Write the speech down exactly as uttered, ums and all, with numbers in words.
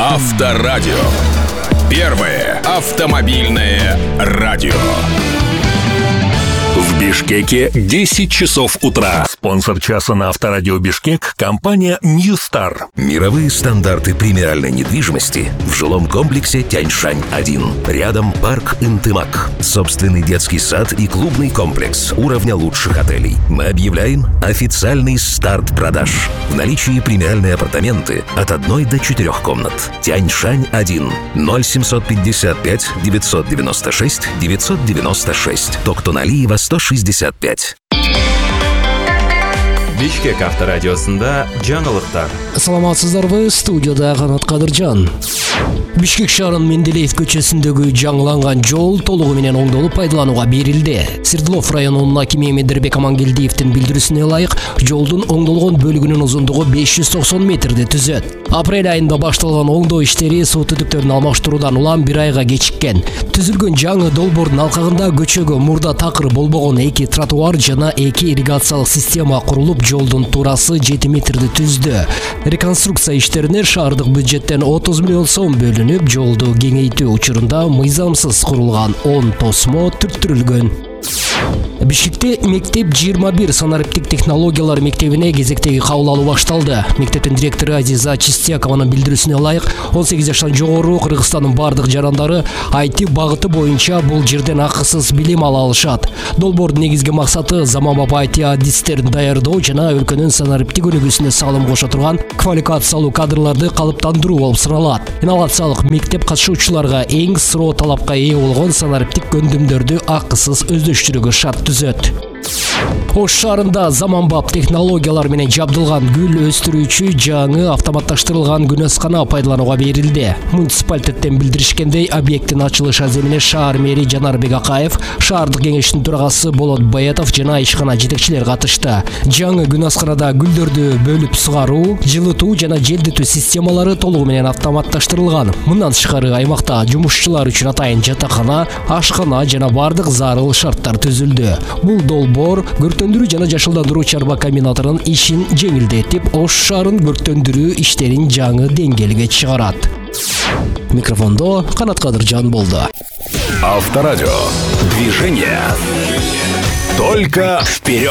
Авторадио. Первое автомобильное радио. В Бишкеке десять часов утра. Спонсор часа на Авторадио Бишкек — компания Ньюстар. Мировые стандарты премиальной недвижимости в жилом комплексе Тяньшань один. Рядом парк Интымак. Собственный детский сад и клубный комплекс уровня лучших отелей. Мы объявляем официальный старт продаж. В наличии премиальные апартаменты от одной до четырех комнат. Тяньшань один. ноль семьсот пятьдесят пять девятьсот девяносто шесть девятьсот девяносто шесть. Токтоналиева сто шестьдесят пять. Бишкек авторадиосында жаңылыктар. Саламатсыздарбы, студияда Канат Кадыржан. Бишкек шаарынын Менделеев көчөсүндөгү жаңыланган жол толугу менен оңдолуп пайдаланууга берилди. Свердлов районунун акими Медербек Амангелдиевдин билдирүүсүнө ылайык, жолдун оңдолгон бөлүгүнүн узундугу беш жүз токсон метрди түзөт. Апрель айында башталган оңдоо иштери суу түтүктөрүн алмаштыруудан улам бир айга кечиккен. Түзүлгөн жаңы долбоордун алкагында көчөгө мурда такыр болбогон эки тротуар жана эки ирригациялык система курулуп, жолдун туурасы жети метрди түздү. Реконструкция иштерине шаардык бюджеттен отуз миллион сом бөлүнүп, жолду кеңейтүү учурунда мыйзамсыз курулган он тосмо түрттүрүлгөн. Бишкекте мектеп жыйырма бир санариптик технологиялар мектебине кезектеги кабыл алуу башталды. Мектептин директору Азиза Чистякованын билдирүүсүнө ылайык, он сегиз жаштан жогору Кыргызстандын бардык жарандары ай ти багыты боюнча бул жерден акысыз билим ала алышат. Долбоордун негизги максаты заманбап ай ти адистерин даярдоо жана өлкөнүн санариптик өнүгүүсүнө салым кошо турган квалификациялуу кадрларды калыптандыруу болуп саналат. Инновациялык мектеп катышуучуларга эң суроо талапка ээ болгон санариптик көндүмдөрдү акысыз өздөштүрүүгө шарт түзөт. Ош шаарында заманбап технологиялар менен жабдылган гүл өстүрүүчү жаңы автоматташтырылган күнөскана пайдаланууга берилди. Муниципалитеттен билдиришкендей, объекттин ачылыш аземине шаар мэри Жанарбек Акаев, шаардык кеңештин төрагасы Болот Баятов жана ишкана жетекчилер катышты. Жаңы күнөсканада гүлдөрдү бөлүп сугаруу, жылытуу жана желдетүү системалары толугу менен автоматташтырылган. Мындан тышкары аймакта жумушчулар үчүн атайын жатакана, ашкана жана бардык зарыл шарттар түзүлдү. Бул долбоор көрктөндүрүү жана жашылдандыруу чарба комбинатынын ишин жеңилдетип, Ош шаарын көрктөндүрүү иштерин жаңы деңгээлге чыгарат. Микрофондо Канат Кадыржан болду. Авторадио. Движение. Только вперед!